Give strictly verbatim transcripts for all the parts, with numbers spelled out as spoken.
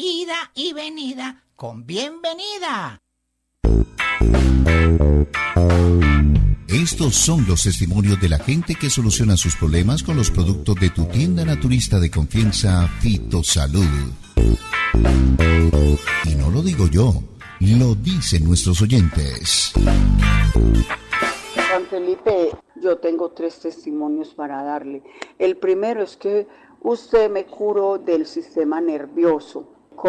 ida y venida con bienvenida. Estos son los testimonios de la gente que soluciona sus problemas con los productos de tu tienda naturista de confianza, Fitosalud. Y no lo digo yo, lo dicen nuestros oyentes. Juan Felipe, yo tengo tres testimonios para darle. El primero es que usted me curó del sistema nervioso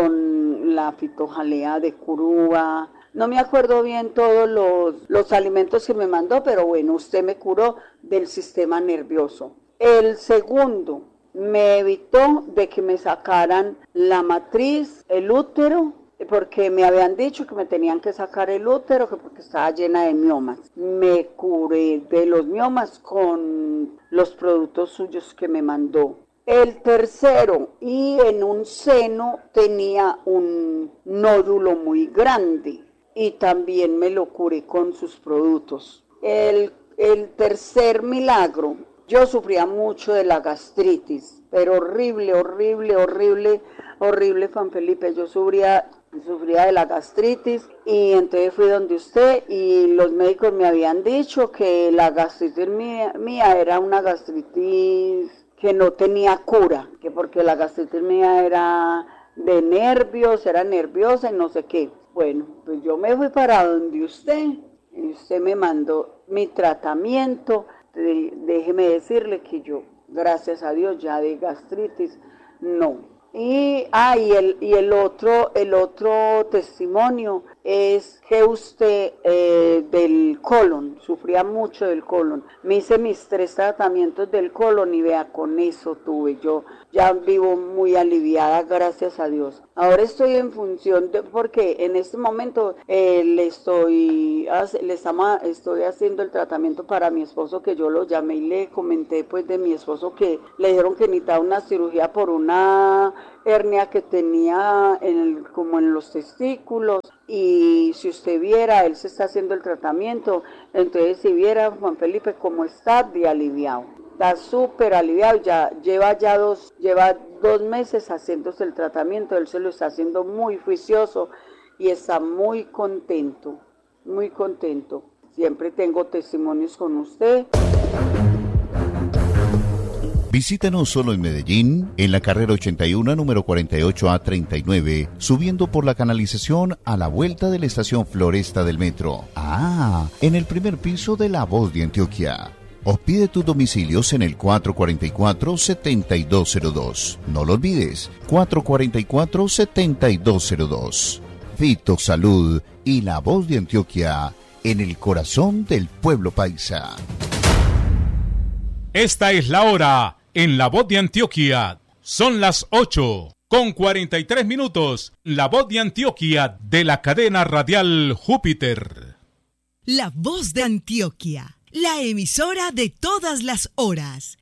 con la fitojalea de Curuba. No me acuerdo bien todos los, los alimentos que me mandó, pero bueno, usted me curó del sistema nervioso. El segundo, me evitó de que me sacaran la matriz, el útero, porque me habían dicho que me tenían que sacar el útero, que porque estaba llena de miomas. Me curé de los miomas con los productos suyos que me mandó. El tercero, y en un seno tenía un nódulo muy grande y también me lo curé con sus productos. El, el tercer milagro, yo sufría mucho de la gastritis, pero horrible, horrible, horrible, horrible, Juan Felipe. Yo sufría, sufría de la gastritis y entonces fui donde usted y los médicos me habían dicho que la gastritis mía, mía era una gastritis que no tenía cura, que porque la gastritis mía era de nervios, era nerviosa y no sé qué. Bueno, pues yo me fui para donde usted, y usted me mandó mi tratamiento. De, déjeme decirle que yo, gracias a Dios, ya de gastritis, no. Y, ah, y, el, y el, otro, el otro testimonio es que usted eh, del colon, sufría mucho del colon. Me hice mis tres tratamientos del colon y vea, con eso tuve yo. Ya vivo muy aliviada, gracias a Dios. Ahora estoy en función de, porque en este momento eh, le estoy, le estamos, estoy haciendo el tratamiento para mi esposo, que yo lo llamé y le comenté pues de mi esposo que le dijeron que necesitaba una cirugía por una hernia que tenía en el, como en los testículos. Y si usted viera, él se está haciendo el tratamiento, entonces si viera, Juan Felipe, cómo está de aliviado. Está súper aliviado, ya lleva ya dos, lleva dos meses haciéndose el tratamiento, él se lo está haciendo muy juicioso y está muy contento, muy contento. Siempre tengo testimonios con usted. Visítanos solo en Medellín, en la carrera ochenta y uno, número cuarenta y ocho A treinta y nueve, subiendo por la canalización a la vuelta de la estación Floresta del metro. Ah, en el primer piso de La Voz de Antioquia. O pide tus domicilios en el cuatro cuatro cuatro, siete dos cero dos. No lo olvides, cuatro cuatro cuatro, siete dos cero dos. Fitosalud y La Voz de Antioquia, en el corazón del pueblo paisa. Esta es la hora en La Voz de Antioquia. Son las ocho con cuarenta y tres minutos. La Voz de Antioquia de la cadena radial Júpiter. La Voz de Antioquia, la emisora de todas las horas.